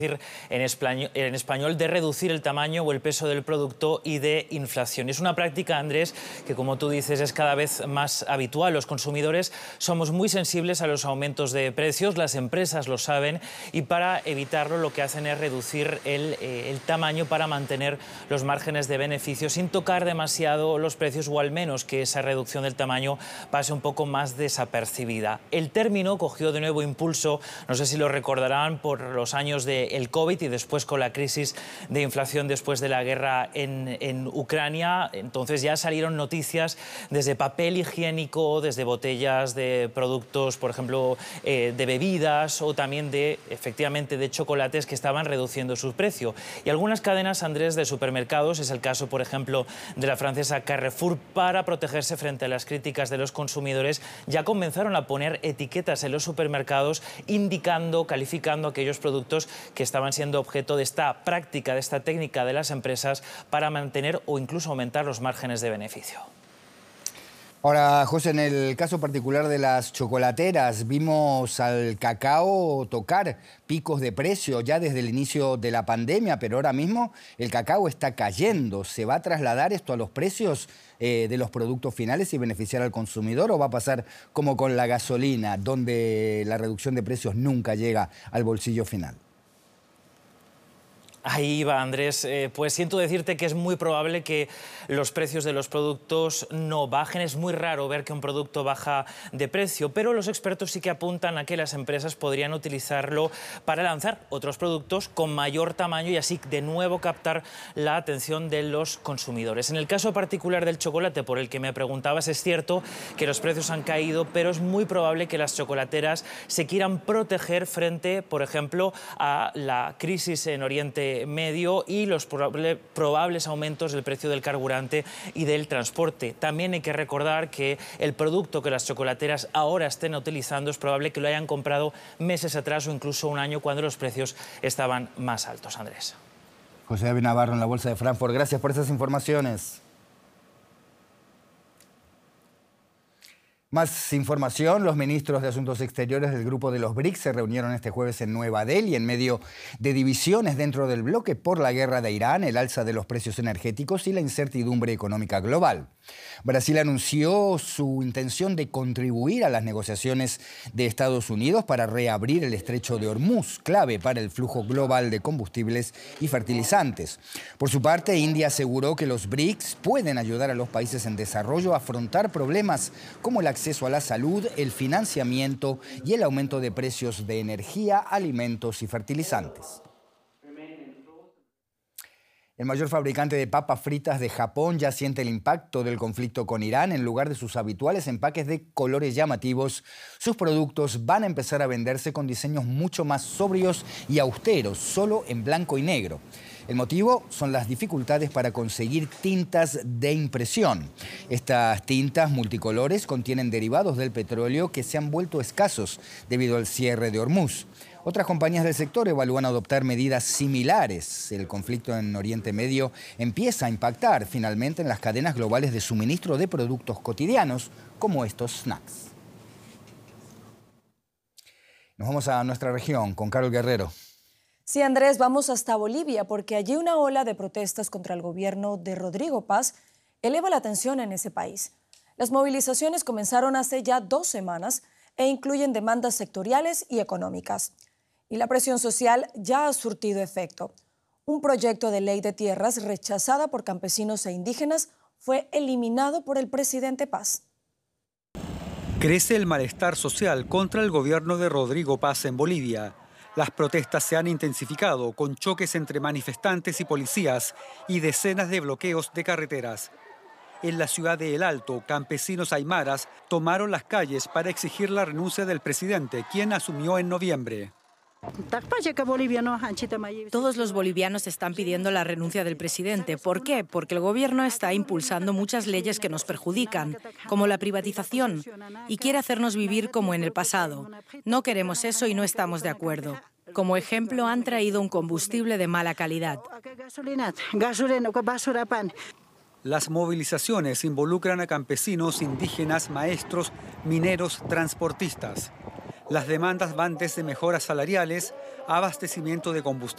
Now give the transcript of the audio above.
en español, de reducir el tamaño o el peso del producto y de inflación. Es una práctica, Andrés, que como tú dices es cada vez más habitual. Los consumidores somos muy sensibles a los aumentos de precios, las empresas lo saben, y para evitarlo lo que hacen es reducir el tamaño para mantener los márgenes de beneficio sin tocar demasiado los precios, o al menos que esa reducción del tamaño pase un poco más desapercibida. El término cogió de nuevo impulso, no sé si lo recordarán, por los años del COVID y después con la crisis de inflación después de la guerra en Ucrania. Entonces ya salieron noticias desde papel higiénico, desde botellas de productos, por ejemplo, de bebidas, o también efectivamente de chocolates, que estaban reduciendo su precio. Y algunas cadenas, Andrés, de supermercados, es el caso, por ejemplo, de la francesa Carrefour, para protegerse frente a las críticas de los consumidores, ya comenzaron a poner etiquetas en los supermercados indicando, calificando aquellos productos que estaban siendo objeto de esta práctica, de esta técnica de las empresas para mantener o incluso aumentar los márgenes de beneficio. Ahora, José, en el caso particular de las chocolateras, vimos al cacao tocar picos de precio ya desde el inicio de la pandemia, pero ahora mismo el cacao está cayendo. ¿Se va a trasladar esto a los precios de los productos finales y beneficiar al consumidor, o va a pasar como con la gasolina, donde la reducción de precios nunca llega al bolsillo final? Ahí va, Andrés. Pues siento decirte que es muy probable que los precios de los productos no bajen. Es muy raro ver que un producto baja de precio, pero los expertos sí que apuntan a que las empresas podrían utilizarlo para lanzar otros productos con mayor tamaño y así de nuevo captar la atención de los consumidores. En el caso particular del chocolate, por el que me preguntabas, es cierto que los precios han caído, pero es muy probable que las chocolateras se quieran proteger frente, por ejemplo, a la crisis en Oriente Medio y los probables aumentos del precio del carburante y del transporte. También hay que recordar que el producto que las chocolateras ahora estén utilizando es probable que lo hayan comprado meses atrás o incluso un año, cuando los precios estaban más altos. Andrés. José David Navarro en la Bolsa de Frankfurt. Gracias por esas informaciones. Más información. Los ministros de Asuntos Exteriores del Grupo de los BRICS se reunieron este jueves en Nueva Delhi en medio de divisiones dentro del bloque por la guerra de Irán, el alza de los precios energéticos y la incertidumbre económica global. Brasil anunció su intención de contribuir a las negociaciones de Estados Unidos para reabrir el estrecho de Hormuz, clave para el flujo global de combustibles y fertilizantes. Por su parte, India aseguró que los BRICS pueden ayudar a los países en desarrollo a afrontar problemas como el acceso a la salud, el financiamiento y el aumento de precios de energía, alimentos y fertilizantes. El mayor fabricante de papas fritas de Japón ya siente el impacto del conflicto con Irán. En lugar de sus habituales empaques de colores llamativos, sus productos van a empezar a venderse con diseños mucho más sobrios y austeros, solo en blanco y negro. El motivo son las dificultades para conseguir tintas de impresión. Estas tintas multicolores contienen derivados del petróleo que se han vuelto escasos debido al cierre de Hormuz. Otras compañías del sector evalúan adoptar medidas similares. El conflicto en Oriente Medio empieza a impactar finalmente en las cadenas globales de suministro de productos cotidianos como estos snacks. Nos vamos a nuestra región con Carol Guerrero. Sí, Andrés, vamos hasta Bolivia porque allí una ola de protestas contra el gobierno de Rodrigo Paz eleva la tensión en ese país. Las movilizaciones comenzaron hace ya 2 semanas e incluyen demandas sectoriales y económicas. Y la presión social ya ha surtido efecto. Un proyecto de ley de tierras rechazada por campesinos e indígenas fue eliminado por el presidente Paz. Crece el malestar social contra el gobierno de Rodrigo Paz en Bolivia. Las protestas se han intensificado con choques entre manifestantes y policías y decenas de bloqueos de carreteras. En la ciudad de El Alto, campesinos aymaras tomaron las calles para exigir la renuncia del presidente, quien asumió en noviembre. Todos los bolivianos están pidiendo la renuncia del presidente. ¿Por qué? Porque el gobierno está impulsando muchas leyes que nos perjudican, como la privatización, y quiere hacernos vivir como en el pasado. No queremos eso y no estamos de acuerdo. Como ejemplo, han traído un combustible de mala calidad. Las movilizaciones involucran a campesinos, indígenas, maestros, mineros, transportistas. Las demandas van desde mejoras salariales, abastecimiento de combustible,